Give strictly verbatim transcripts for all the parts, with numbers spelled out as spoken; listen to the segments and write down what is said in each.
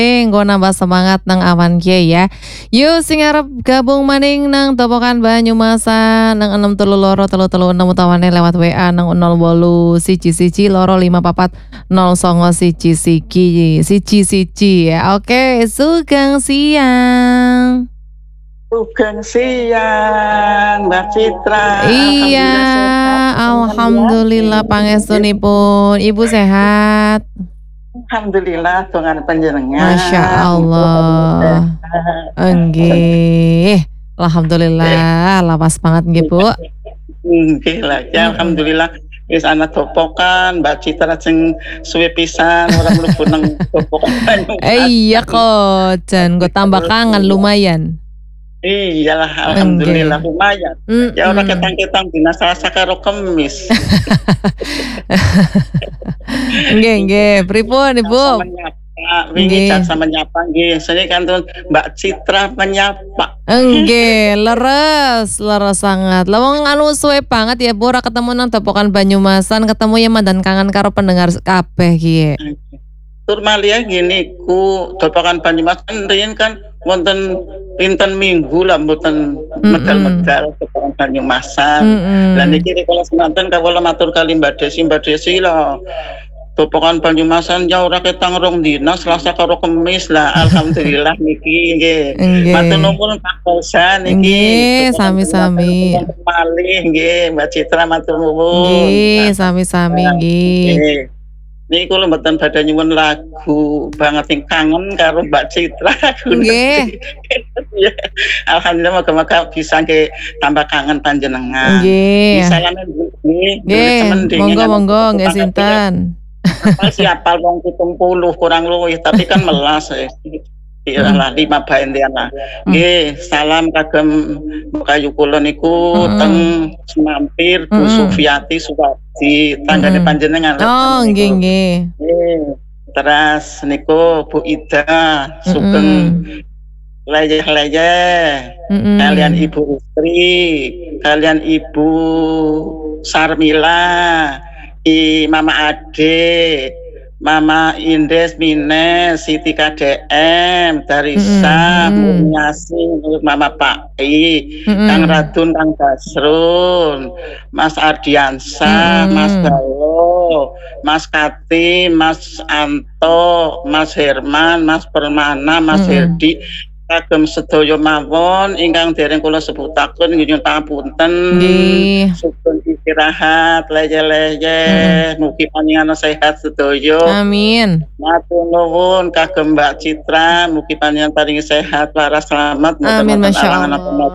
Nggo nambah semangat nang awan kieu ya. Yuk sing arep gabung maning nang Topokan Banyumasan nang enam telu loro telu telu enam utawane lewat W A nang nol wolu siji siji loro lima papat nol songo siji siji siji siji ya. Oke, sugeng siang. Sugeng siang, Mbak Citra. Iya, alhamdulillah pangestunipun. Ibu sehat? Alhamdulillah dengan panjenengan. Masya Allah. Enggih. Alhamdulillah, lawas banget nggih, Bu. Nggih lah, ya alhamdulillah wis ana Topokan, Mbak Citra sing suwe pisan ora mlebu nang Topokan. Iya kok, Jan, gue tambah kangen lumayan. Iyalah, alhamdulillah lumayan. Mm-mm. Ya ora ketang-ketang dina Selasa karo Kemis. Nggih, nggih. Pripun, Ibu? Menyapa, wingi jasa menyapa nggih. Sini kan tuh Mbak Citra menyapa. Nggih, leres, leres sangat. Lawang anu suwe banget ya, Bu, ora ketemu nang Topokan Banyumasan, ketemu ya mandan kangen karo pendengar kabeh ki. Tur malia gini ku Topokan Banyumasan riyen kan wonten pinten minggu lah mboten medal-medal Topokan Banyumasan. Lah niki kula semanten kawula matur kali Mbak Desi, Mbak Desi lah. Topokan Banyumasan ya ora ketang rong dina Selasa karo Kemis lah. Alhamdulillah niki nggih. Matur nuwun Pak Kosan niki. Nggih, sami-sami. Malih nggih Mbak Citra matur nuwun. Nggih, sami-sami nggih. Niki kula mboten badhe nyuwun lagu banget sing kangen karo Mbak Citra. Nggih. Alhamdulillah moga-moga bisa nggih tambah kangen panjenengan. Nggih. Salame nggih. Nggih, monggo-monggo nggih sinten. Siapa wong pitung puluh kurang luwih tapi kan melas ya. Iyalah lima baendian lah. Nggih, salam kagem kayu kula niku teng Semampir Bu Sufiati Suwardi tanggane panjenengan. Oh, nggih nggih. Terus niku Bu Ida sugeng leyeh-leyeh kalian Ibu Istri, kalian Ibu Sarmila, I Mama Ade, Mama Indes, Mines, Siti K D M, Darisa, Munyasi, Mama Pak I, Kang Radun, Kang Basrun, Mas Ardiansa, Mas Balo, Mas Kati, Mas Anto, Mas Herman, Mas Permana, Mas Herdi, kagem sedaya mawon ingkang dereng kula sebutaken nyuwun pangapunten. Sugeng istirahat, leyeh-leyeh, mugi panjenengan sehat sedaya. Amin. Matur nuwun kagem Mbak Citra, mugi panjenengan paringi sehat, waras selamat, amin masyaallah.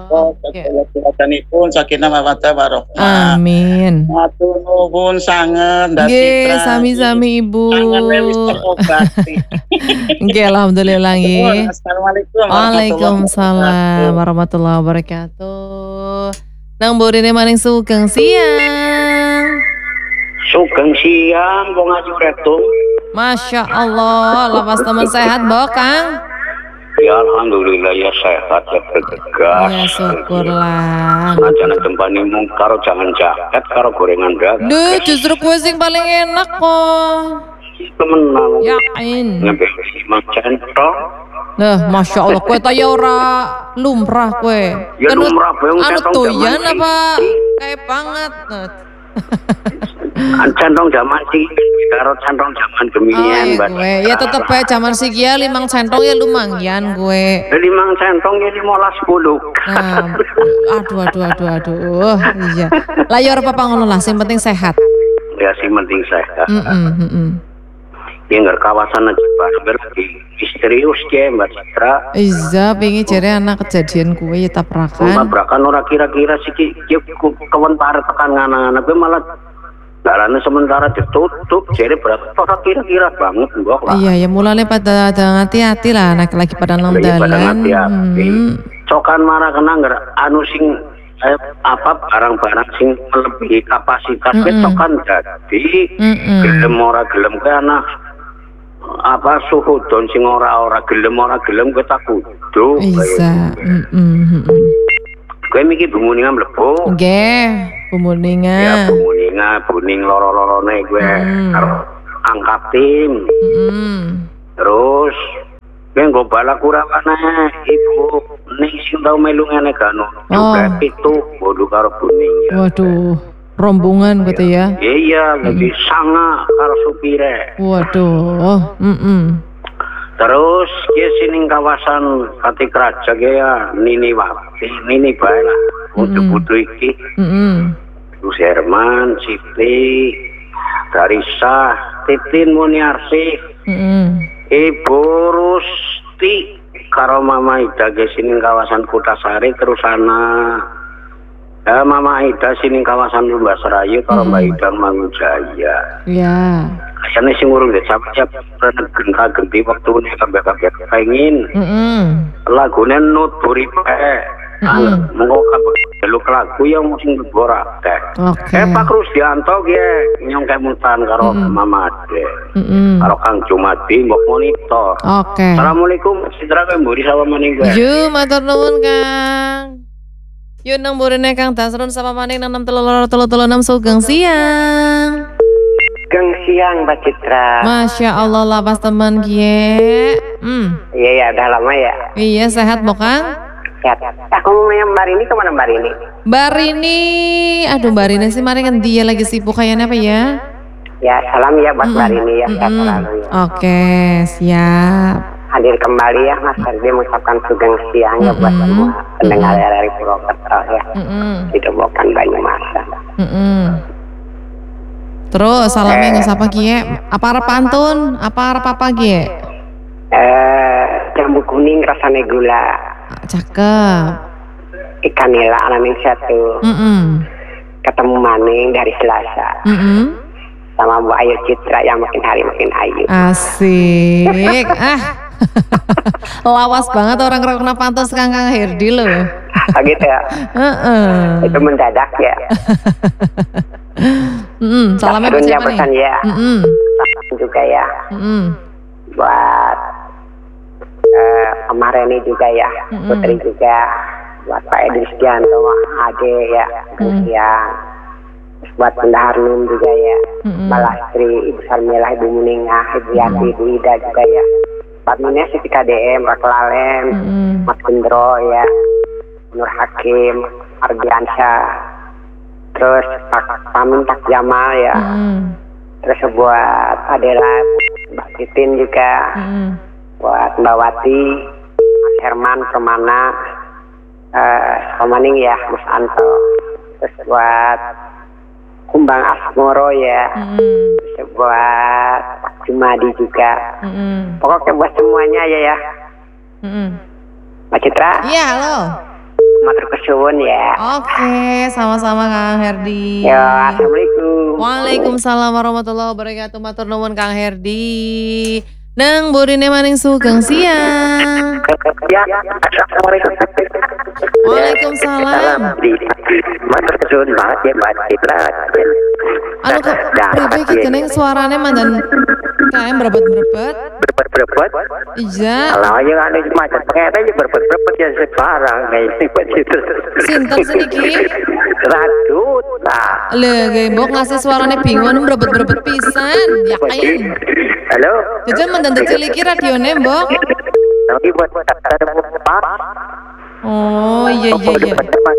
Sakinah sakinah mawaddah warahmah. Amin. Matur nuwun sanget Mbak Citra. Sami-sami Ibu. Kangen wis terobati. Nggih, alhamdulillah nggih. Assalamualaikum. Waalaikumsalam warahmatullahi wabarakatuh. Nang burine maning sugeng siang. Sugeng siang wong ayu retung. Masya Allah, lapas teman sehat Mbok Kang? Ya alhamdulillah ya sehat ya bergegas. Ya syukurlah. Senajan tempani mung karo jangan jaket karo gorengan dagang. Duh, justru kue sing paling enak kok. Temenan. Yakin. Ngambil lima centong. Nah, Masya Allah, kue taya ora lumrah kue. Ya lumrah beung anu centong doyan zaman apa kayak banget. Centong zaman sih karo centong zaman geminian Mbak. Ya tetep ae zaman siki ya limang centong ya lumayan gue. Limang centong ya lima sepuluh. Nah, aduh aduh aduh aduh. Iya. Lah ya ora apa-apa ngono lah, sing penting sehat. Ya sing penting sehat. Heeh, heeh. Yang nggak kawasan aja berarti misterius ya Mbak Citra. Iya, pengen jare anak kejadian kue ya tabrakan. Tabrakan ora kira-kira sih ki kawan para tekan anak-anak gue malah jalannya sementara ditutup jare berapa ora kira-kira banget mbok lah. Iya ya mulane pada hati-hati lah anak lagi pada nang dalan. Hmm. Cokan marah kena nggak anu sing eh, apa barang-barang sing melebihi kapasitas mm -mm. Cokan jadi gelem ora gelem ke anak apa suhu don sing ora-ora gelem ora gelem kowe tak kudu. Iya. Heeh. Kowe miki bumuningan mlebu. Nggih, bumuningan. Ya bumuningan, buning loro-lorone kowe karo angkat tim. Heeh. Terus Ben go bala kurawane ibu ning sing tau melu ngene kan. Juga itu bodo karo kuning ya. Waduh, rombongan gitu ya. Iya, lebih sanga karo supire. Waduh, mm Terus ke sini kawasan Pati Kraja ya Nini Wati, Nini bae lah. Budu-budu iki. Mm Terus Herman, Siti, Darisa, Titin Muniarsi. mm Ibu Rusti karo Mama Ida ke sini kawasan Kutasari terus ana ya Mama Ida sini kawasan Lumbasrayu karo Mbak Ida Mangunjaya. Ya. Asane sing urung dicap-cap genta genti wektune kabeh-kabeh pengin. Heeh. Lagune nuturi pae. Mm Monggo kabeh lu lagu yang sing ora teh. Oke. Eh Pak Rusdianto ge nyong kemutan karo Mama Ade. Mm Karo Kang Jumadi mbok monitor. Oke. Assalamualaikum Sidra Kemburi sama maning gue. Yo matur nuwun Kang. Yo nang burine Kang Dasrun sama maning nang enam telu loro telu telu enam sugeng siang. Gang siang Mbak Citra. Masya Allah lapas teman kie. Hmm. Iya ya udah lama ya. Iya sehat Bokang. Sehat. Aku mau yang Mbak Rini kemana Mbak Rini? Mbak Rini, aduh Mbak Rini sih kemarin kan dia lagi sibuk kayaknya apa ya? Ya salam ya buat Mbak Rini ya. Sehat selalu ya. Oke siap. Hadir kembali ya Mas Herdi mengucapkan sugeng siang ya buat semua pendengar dari Purwokerto ya. Di Dobokan Banyumasa. Terus salamnya nggak siapa kie? Apa arep pantun? Apa arep apa kie? Eh jambu kuning rasanya gula. Cakep. Ikan nila alamin satu. Mm-mm. Ketemu maning dari Selasa. Mm-mm. Sama Bu Ayu Citra yang makin hari makin ayu. Asik. Ah. Lawas banget orang kena pantun Kang Kang Herdi loh. Oh gitu ya. Heeh. Itu mendadak ya. Mm-mm. Salamnya buat siapa nih? Pesan ya. Mm-mm. Salam juga ya. Mm-mm. Buat uh, Amareni juga ya. Mm-mm. Putri juga. Buat Pak Edi Stianto, Ade ya. Siang. Buat Bunda Harnum juga ya. Mm-mm. Mbak Lastri, Ibu Sarmilah, Ibu Muningah, Ibu Yati, Ibu Ida juga ya. Pak Mines, Siti K D M, Rakelalem, Mm-mm. Mas Gendro ya. Nur Hakim, Ardiansyah. Terus Pak Pamin Tak Jamal ya. Mm. Terus buat Adela, Mbak Titin juga. Mm. Buat Mbak Wati, Mas Herman, Permana, uh, Pemaning ya, Mas Anto. Terus buat Kumbang Asmoro ya. Mm. Terus buat Pak Jumadi juga. Mm. Pokoknya buat semuanya ya ya. Mm. Mbak Citra, Iya halo. matur kesuwun ya. Oke, sama-sama Kang Herdi. Ya, assalamualaikum. Waalaikumsalam warahmatullahi wabarakatuh. Matur nuwun Kang Herdi. Nang burine maning sugeng siang. Ya, assalamualaikum. Waalaikumsalam. Matur kesuwun banget ya Mbak Citra. Anu kok pribe iki keneng suarane mandan kayak berebet-berebet. Berebet-berebet. Iya. Kalau yang ada macam pengen aja berebet-berebet ya sebarang kayak ini Mbak Citra. Sinten seniki? Radut lah. Le, gembok ngasih suarane bingung berebet-berebet pisan. Yakin. Halo. Jajan mandan deciliki radione, Mbok. Tapi buat Pak. Oh, iya iya iya.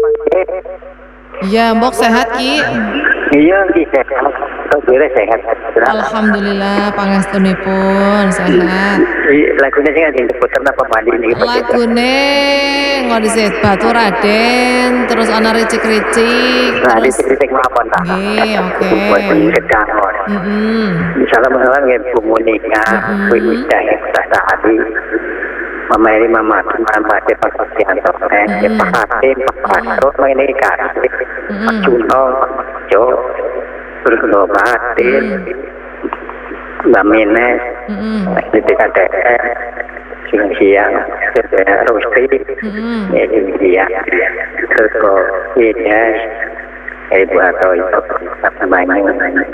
Iya, Mbok sehat Ki. Iya, Ki sehat. Kira sehat. Alhamdulillah pangastunipun sehat. Lagunya sih ada diputer apa Bali ini? Lagune ngodiset batu Raden, terus ana ricik-ricik. Nah, Terus dikritik apa tak? nggih, oke. Buat kedangon. Heeh. Misalnya misalnya nggak Bu Monika, Bu Ida yang sudah tadi. Mama ini mama, mama Pak Sosianto, eh Pak Hatim, Pak Pasro, mengenai kasih, Pak Juno, Pak Jo, terus Mbak Hatim, Mbak Mines, di T K D R, siang siang, terus Rusti, ini dia, terus kok ini Ibu atau itu banyak,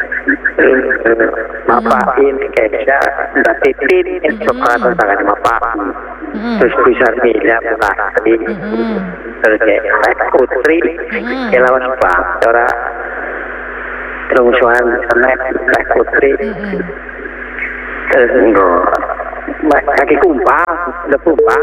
mapain kayaknya Mbak Titin, coklat tangan mapain. Terus bisa bila Bukati, terus kayak Putri, kelawan Pak, Tora, terungsuan Senek, Putri, terus enggak, kaki kumpang, lebu Pak.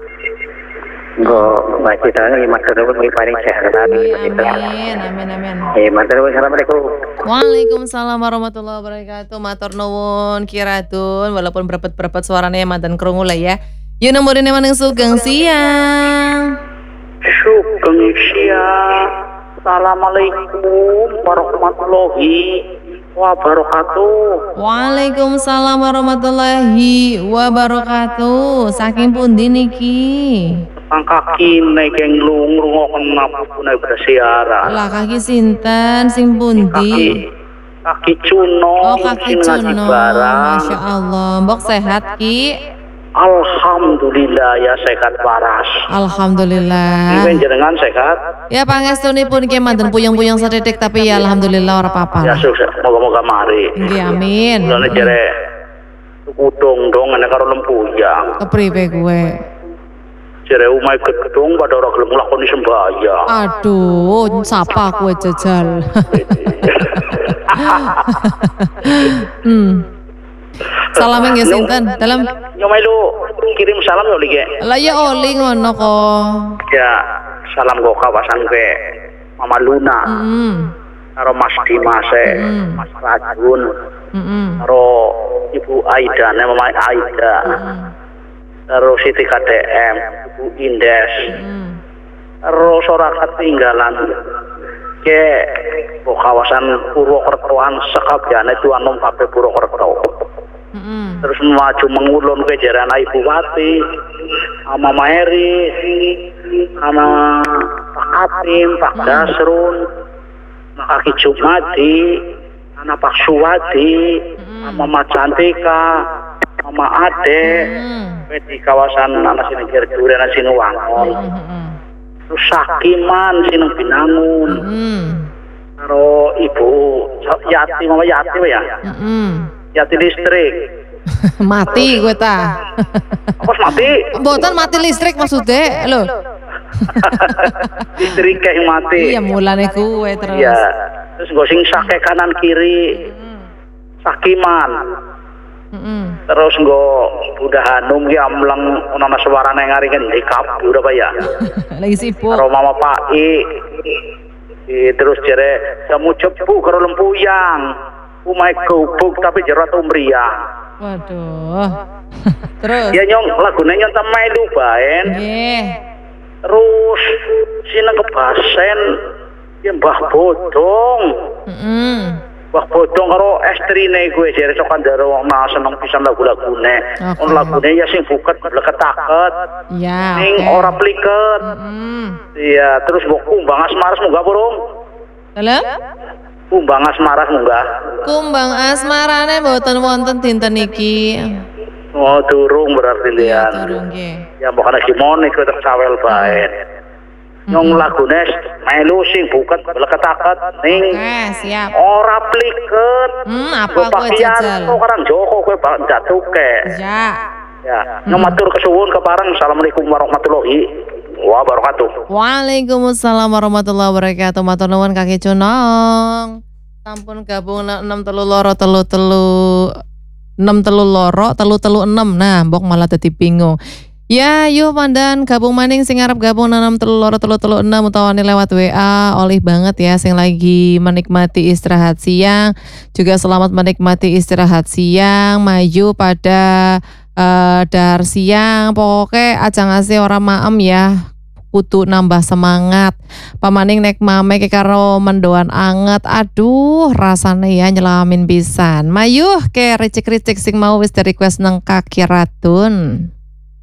Go baca tangan lima terus mulai paling sehat lagi. Amin, amin, amin. Eh, matur nuwun, assalamualaikum. Waalaikumsalam warahmatullahi wabarakatuh. Matur nuwun Kiratun, walaupun berepet-berepet suaranya mantan krungu lah ya. Yuk nomborin yang sugeng siang. Sugeng siang. Assalamualaikum warahmatullahi wabarakatuh. Waalaikumsalam warahmatullahi wabarakatuh. Saking pundi niki? Kaki nekeng lung rungokon napune bersiara. Lah kaki sinten sing pundi? Kaki cuno. Oh kaki cuno. Masya Allah. Mbok sehat Ki? Alhamdulillah ya sehat waras. Alhamdulillah. Ini jenengan sehat? Ya pangestunipun ki manten puyeng-puyeng sethithik tapi ya alhamdulillah ora apa-apa. Ya sukses, moga-moga mari. Nggih amin. Mulane jere udong dong ana karo lempuyang. Kepriwe kowe? Jere umai gedung pada ora gelem nglakoni sembahyang. Aduh, sapa kowe jajal. hmm. Salamnya nggih sinten? Dalam yo melu kirim salam yo lige. Lah ya oli ngono kok. Ya, salam go kawasan ke Mama Luna. Heeh. Karo Mas Dimas, Mm. Mas Rajun. Heeh. Karo Ibu Aida, Mama Aida. Heeh. Karo Siti K D M, Ibu Indes. Heeh. Karo ora ketinggalan ke kawasan Purwokertoan sekabehane tuanom kabeh Purwokerto. Heeh. Terus maju mengulun ke jaran Ibu Wati, sama Mama Eri, sama Pak Atim, Pak Dasrun, Kaki Jumadi, anak Pak Suwadi, sama Mama Cantika, Mama Ade, di kawasan anak sini Gerduren, anak sini Wangon. Terus Sakiman, sini Binangun, karo Ibu Yati, Mama Yati ya, Yati listrik. Mati gue ta. Apa mati? Mboten mati listrik maksudnya lho. Listrik kayak mati. Iya mulane kuwe terus. Iya. Terus gue sing sake kanan kiri. Sakiman. Heeh. Terus gue Buddha Hanum ya amlang ana suarane ngaringan di kabur apa ya. Lagi sibuk. Karo Mama Pak I. I terus jere jamu cepu karo lempuyang. Umai gubuk tapi jerat umriah. Waduh. Terus. Ya nyong lagune nyong melu baen. Nggih. Terus sineng kebasen ya Mbah Bodong. Heeh. Mbah Bodong karo estrine gue jere sokan daro wong seneng pisan lagu-lagune. On lagune ya sing buket bleketaket. Iya. Sing ora pliket. Heeh. Iya, terus mbok kumbang asmaras munggah burung. Dalam? Kumbang asmaras munggah. Kumbang asmarane mboten wonten dinten iki. Oh, durung berarti lian. Iya, durung nggih. Ya mbokane Simone kuwi terus sawel bae. Nyong lagune melu sing buket bleketaket ning Oke, siap. ora pliket. Hmm, apa kowe jajal? Kok karang Joko kowe bak jatuke. Ya. Ya, nyong matur kesuwun kepareng. Assalamualaikum warahmatullahi wabarakatuh. Waalaikumsalam warahmatullahi wabarakatuh. Matur nuwun Kaki Cunong. Sampun gabung enam telu loro telu telu enam telu loro telu telu enam. Nah, mbok malah dadi bingung. Ya, yuk pandan gabung maning sing arep gabung enam telu loro telu telu enam utawane lewat W A. Oleh banget ya sing lagi menikmati istirahat siang. Juga selamat menikmati istirahat siang. Maju pada uh, dar siang. Pokoknya aja ngasih orang maem ya. Kudu nambah semangat. Pamaning nek mame ke karo mendoan anget. Aduh, rasane ya nyelamin pisan. Mayuh ke ricik-ricik sing mau wis di request nang Kaki Ratun.